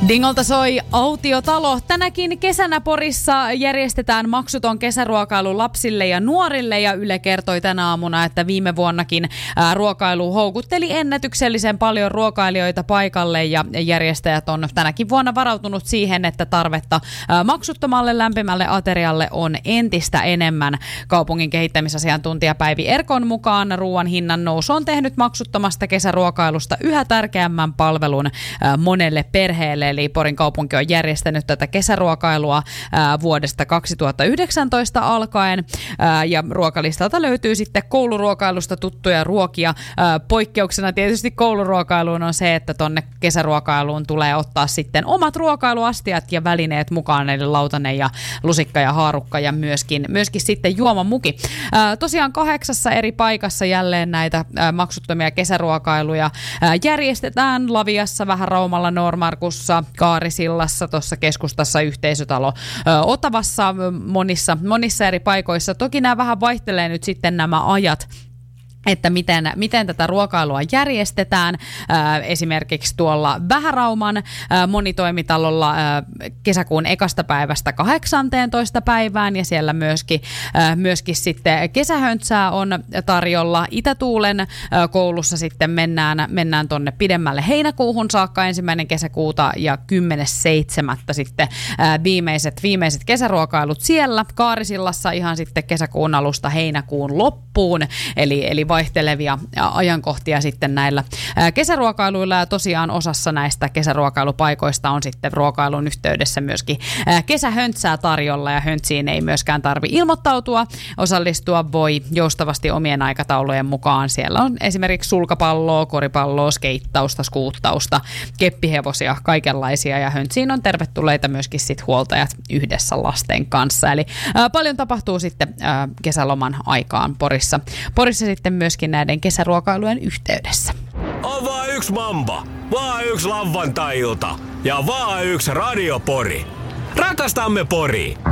Dingolta soi Autiotalo. Tänäkin kesänä Porissa järjestetään maksuton kesäruokailu lapsille ja nuorille, ja Yle kertoi tänä aamuna, että viime vuonnakin ruokailu houkutteli ennätyksellisen paljon ruokailijoita paikalle, ja järjestäjät on tänäkin vuonna varautunut siihen, että tarvetta maksuttomalle lämpimälle aterialle on entistä enemmän. Kaupungin kehittämisasiantuntija Päivi Erkon mukaan ruoan hinnan nousu on tehnyt maksuttomasta kesäruokailusta yhä tärkeämmän palvelun monelle perheelle. Eli Porin kaupunki on järjestänyt tätä kesäruokailua vuodesta 2019 alkaen, ja ruokalistalta löytyy sitten kouluruokailusta tuttuja ruokia. Poikkeuksena tietysti kouluruokailuun on se, että tonne kesäruokailuun tulee ottaa sitten omat ruokailuastiat ja välineet mukaan, eli lautanen ja lusikka ja haarukka ja myöskin sitten juomamuki. Tosiaan 8 eri paikassa jälleen näitä maksuttomia kesäruokailuja järjestetään: Laviassa, Vähän-Raumalla, Noormarkussa, Kaarisillassa, tuossa keskustassa, Yhteisötalo Otavassa, monissa eri paikoissa. Toki nämä vähän vaihtelee nyt sitten nämä ajat, että miten tätä ruokailua järjestetään. Esimerkiksi tuolla Vähän-Rauman monitoimitalolla kesäkuun 1. päivästä 18. päivään, ja siellä myöskin sitten kesähöntsää on tarjolla. Itätuulen koulussa sitten mennään tonne pidemmälle heinäkuuhun saakka 1. kesäkuuta ja 10.7. sitten viimeiset kesäruokailut siellä. Kaarisillassa ihan sitten kesäkuun alusta heinäkuun loppuun, eli vaihtelevia ajankohtia sitten näillä kesäruokailuilla, ja tosiaan osassa näistä kesäruokailupaikoista on sitten ruokailun yhteydessä myöskin kesähöntsää tarjolla, ja höntsiin ei myöskään tarvitse ilmoittautua. Osallistua voi joustavasti omien aikataulujen mukaan. Siellä on esimerkiksi sulkapalloa, koripalloa, skeittausta, skuuttausta, keppihevosia, kaikenlaisia, ja höntsiin on tervetulleita myöskin sit huoltajat yhdessä lasten kanssa. Eli paljon tapahtuu sitten kesäloman aikaan Porissa sitten myöskin näiden kesäruokailujen yhteydessä. On vaan yksi mamba, vaan yksi lauantai-ilta ja vaan yksi Radio Pori. Rakastamme Poria!